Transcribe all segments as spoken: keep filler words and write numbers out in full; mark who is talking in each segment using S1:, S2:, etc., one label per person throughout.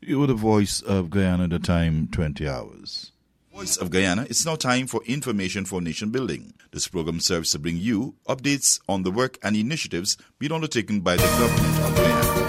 S1: You were the Voice of Guyana, the time twenty hours.
S2: Voice of Guyana, it's now time for Information for Nation Building. This program serves to bring you updates on the work and initiatives being undertaken by the government of Guyana.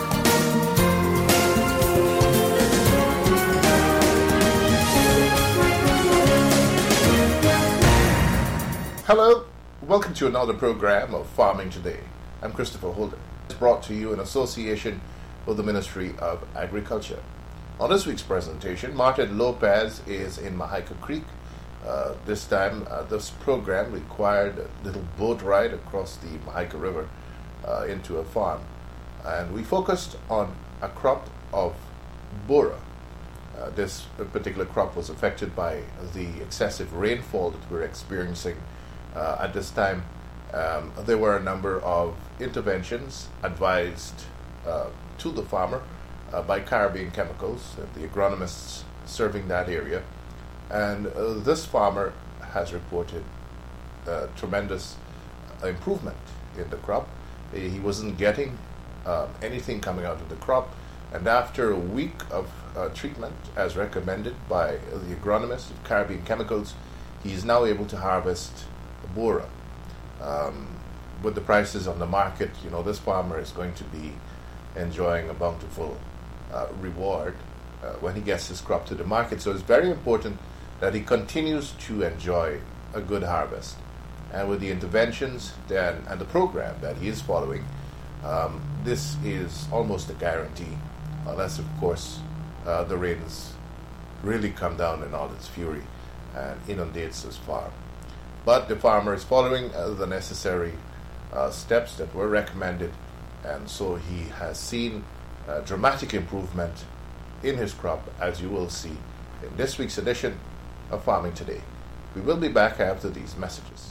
S3: Hello, welcome to another program of Farming Today. I'm Christopher Holden. It's brought to you in association with the Ministry of Agriculture. On this week's presentation, Martin Lopez is in Mahaica Creek. Uh, this time, uh, this program required a little boat ride across the Mahaica River uh, into a farm. And we focused on a crop of bora. Uh, this particular crop was affected by the excessive rainfall that we're experiencing uh, at this time. Um, there were a number of interventions advised uh, to the farmer Uh, by Caribbean Chemicals, uh, the agronomists serving that area. And uh, this farmer has reported uh, tremendous uh, improvement in the crop. He, he wasn't getting uh, anything coming out of the crop, and after a week of uh, treatment, as recommended by the agronomist of Caribbean Chemicals, he is now able to harvest bora. Um, with the prices on the market, you know, this farmer is going to be enjoying a bountiful Uh, reward uh, when he gets his crop to the market. So it's very important that he continues to enjoy a good harvest. And with the interventions then and the program that he is following, um, this is almost a guarantee, unless of course uh, the rains really come down in all its fury and inundates his farm. But the farmer is following uh, the necessary uh, steps that were recommended, and so he has seen Uh, dramatic improvement in his crop, as you will see in this week's edition of Farming Today. We will be back after these messages.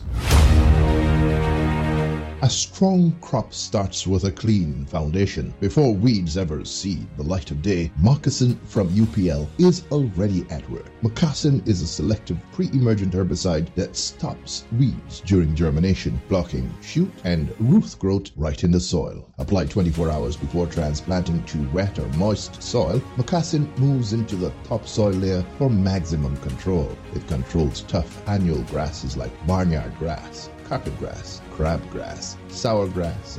S4: A strong crop starts with a clean foundation. Before weeds ever see the light of day, Moccasin from U P L is already at work. Moccasin is a selective pre-emergent herbicide that stops weeds during germination, blocking shoot and root growth right in the soil. Applied twenty-four hours before transplanting to wet or moist soil, Moccasin moves into the topsoil layer for maximum control. It controls tough annual grasses like barnyard grass, carpet grass, crabgrass, sour grass,